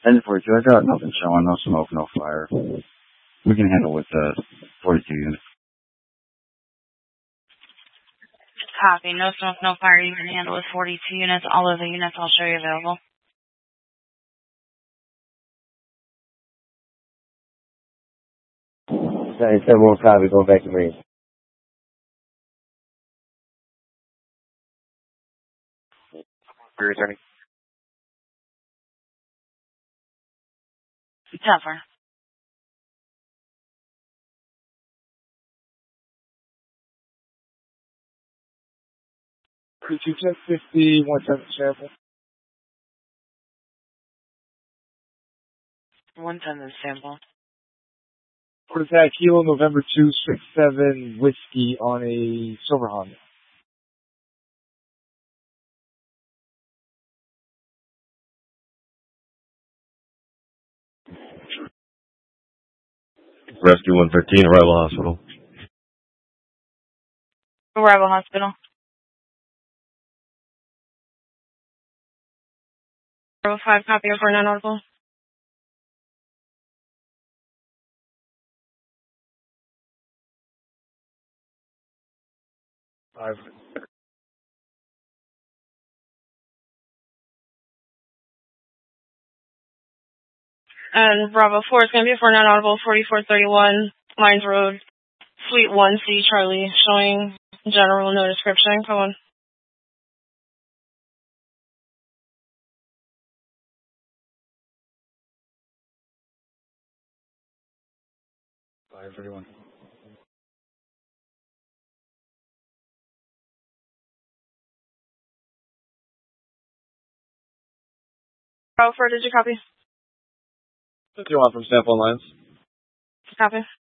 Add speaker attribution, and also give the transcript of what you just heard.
Speaker 1: And 42, I got nothing showing, no smoke, no fire. We can handle with 42 units.
Speaker 2: Copy. No smoke, no fire. You can handle with 42 units. All of the units I'll show you available.
Speaker 3: Sorry, 7-1 copy, going back to Marine.
Speaker 4: You're returning.
Speaker 2: Tougher.
Speaker 4: Crew 1050, 110 sample.
Speaker 2: 110 is sample.
Speaker 4: What is that? Kilo November 267 whiskey on a silver Honda.
Speaker 5: Rescue 113, Arrival Hospital.
Speaker 2: Arrival Hospital. Arrival 5, copy of 49 audible. And Bravo 4 is going to be for non-audible 4431 Lines Road, Suite 1C, Charlie, showing general, no description. Come on.
Speaker 1: 531.
Speaker 2: Bravo 4, did you copy?
Speaker 4: What do you want from sample lines?
Speaker 2: Copy.